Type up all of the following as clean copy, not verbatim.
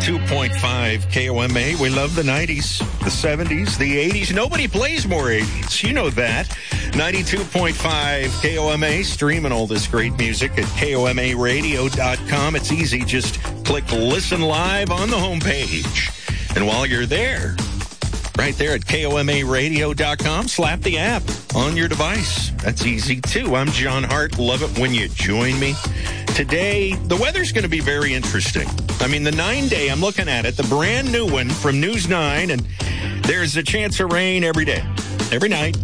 92.5 KOMA. We love the 90s, the 70s, the 80s. Nobody plays more 80s. You know that. 92.5 KOMA. Streaming all this great music at KOMAradio.com. It's easy. Just click listen live on the homepage. And while you're there, right there at KOMAradio.com, slap the app on your device. That's easy, too. I'm John Hart. Love it when you join me. Today, the weather's going to be very interesting. I mean, the 9-day, I'm looking at it, the brand new one from News 9, and there's a chance of rain every day, every night.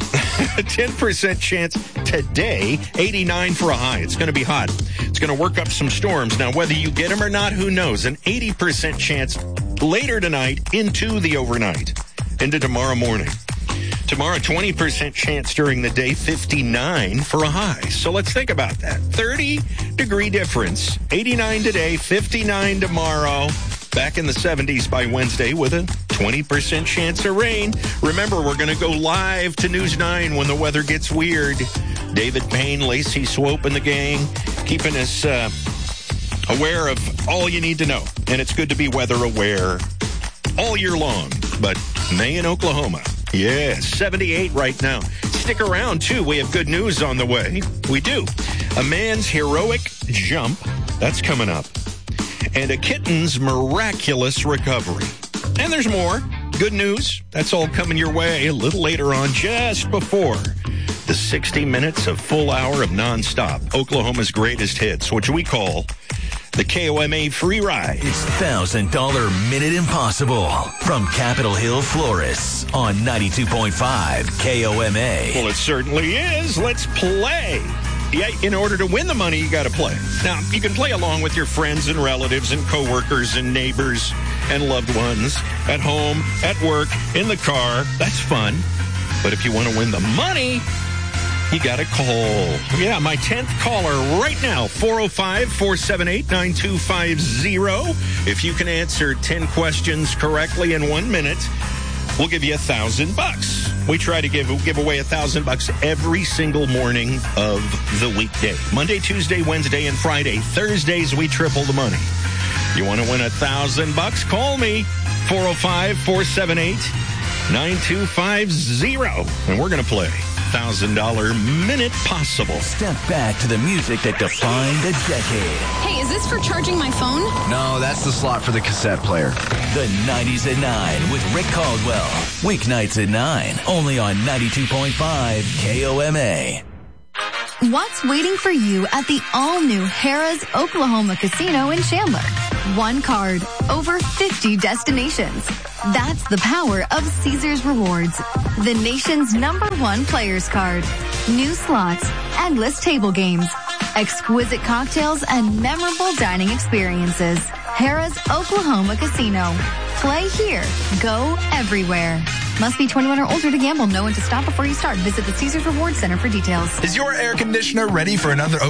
10% chance today, 89 for a high. It's going to be hot. It's going to work up some storms. Now, whether you get them or not, who knows? An 80% chance later tonight into the overnight, into tomorrow morning. Tomorrow, 20% chance during the day, 59 for a high. So let's think about that. 30-degree difference. 89 today, 59 tomorrow. Back in the 70s by Wednesday with a 20% chance of rain. Remember, we're going to go live to News 9 when the weather gets weird. David Payne, Lacey Swope, and the gang keeping us aware of all you need to know. And it's good to be weather aware all year long. But May in Oklahoma. Yeah, 78 right now. Stick around, too. We have good news on the way. We do. A man's heroic jump. That's coming up. And a kitten's miraculous recovery. And there's more. Good news. That's all coming your way a little later on, just before the 60 minutes of full hour of nonstop Oklahoma's greatest hits, which we call the KOMA Free Ride. It's $1,000 Minute Impossible from Capitol Hill Florists on 92.5 KOMA. Well, it certainly is. Let's play. Yeah, in order to win the money, you got to play. Now, you can play along with your friends and relatives and coworkers and neighbors and loved ones at home, at work, in the car. That's fun. But if you want to win the money, you got to call. Yeah, my 10th caller right now, 405-478-9250. If you can answer 10 questions correctly in 1 minute, we'll give you $1,000. We try to give away $1,000 every single morning of the weekday. Monday, Tuesday, Wednesday, and Friday. Thursdays, we triple the money. You want to win $1,000? Call me, 405-478-9250. And we're going to play $1,000 Minute Possible. Step back to the music that defined a decade. Hey, is this for charging my phone? No, that's the slot for the cassette player. The 90s at 9 with Rick Caldwell. Weeknights at 9, only on 92.5 KOMA. What's waiting for you at the all-new Harrah's Oklahoma Casino in Chandler? One card, over 50 destinations. That's the power of Caesars Rewards, the nation's #1 players card. New slots, endless table games, exquisite cocktails, and memorable dining experiences. Harrah's Oklahoma Casino. Play here. Go everywhere. Must be 21 or older to gamble. Know when to stop before you start. Visit the Caesars Rewards Center for details. Is your air conditioner ready for another